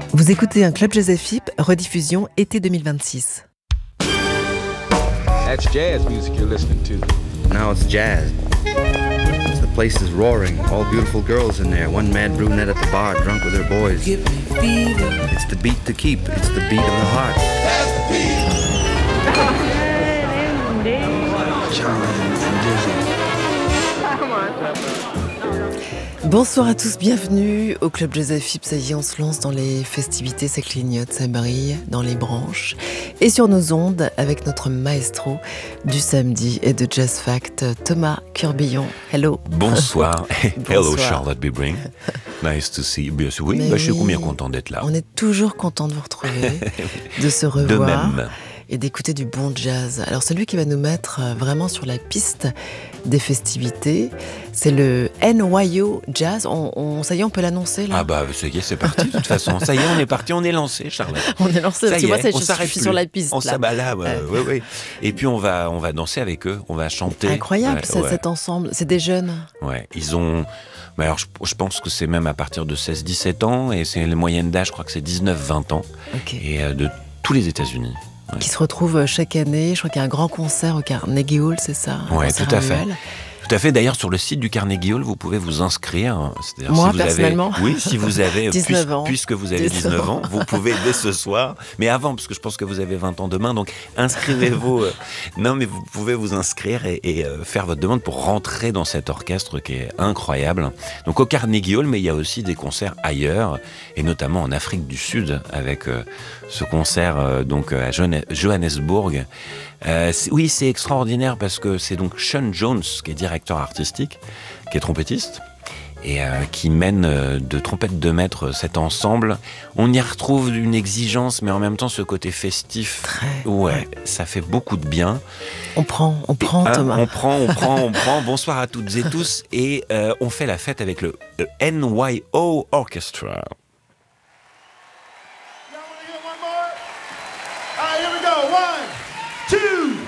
Vous écoutez un Club Jazz FIP, rediffusion été 2026. That's jazz music you're listening to. Now it's jazz. The place is roaring, all beautiful girls in there, one mad brunette at the bar, drunk with her boys. It's the beat to keep, it's the beat of the heart. Bonsoir à tous, bienvenue au Club Jazz FIP. Ça y est, on se lance dans les festivités, ça clignote, ça brille dans les branches. Et sur nos ondes, avec notre maestro du samedi et de Jazz Fact, Thomas Curbillon. Hello. Bonsoir. Hello Bonsoir. Charlotte Bibring. Nice to see you. Oui, je suis combien content d'être là. On est toujours content de vous retrouver, de se revoir. De même. Et d'écouter du bon jazz. Alors celui qui va nous mettre vraiment sur la piste des festivités, c'est le NYO Jazz. Ça y est, on peut l'annoncer là. Ah bah ça y est, c'est parti de toute façon. Ça y est, on est parti, on est lancé, Charlotte. On est lancé. Ça Tu y vois, est, on je s'arrête suis plus. sur la piste On là. s'abat ouais. Et puis on va danser avec eux, on va chanter. Incroyable Ouais. cet ensemble. C'est des jeunes. Ouais, ils ont. Mais alors, je pense que c'est même à partir de 16-17 ans, et c'est la moyenne d'âge, je crois que c'est 19-20 ans, Ok. et de tous les États-Unis. Ouais. Qui se retrouvent chaque année. Je crois qu'il y a un grand concert au Carnegie Hall, c'est ça? Un Ouais, concert tout à fait. annuel. Tout à fait. D'ailleurs, sur le site du Carnegie Hall, vous pouvez vous inscrire. C'est-à-dire, Moi, si vous personnellement. Oui, si vous avez 19 ans. puisque vous avez 19 ans, vous pouvez dès ce soir. Mais avant, parce que je pense que vous avez 20 ans demain, donc inscrivez-vous. Non, mais vous pouvez vous inscrire et faire votre demande pour rentrer dans cet orchestre qui est incroyable. Donc au Carnegie Hall, mais il y a aussi des concerts ailleurs, et notamment en Afrique du Sud, avec ce concert donc à Johannesburg. Oui, c'est extraordinaire parce que c'est donc Sean Jones qui est directeur artistique, qui est trompettiste et qui mène de trompette de maître cet ensemble. On y retrouve une exigence, mais en même temps ce côté festif. Ouais, ça fait beaucoup de bien. On prend, Thomas. On prend. Bonsoir à toutes et tous, et on fait la fête avec le NYO Orchestra.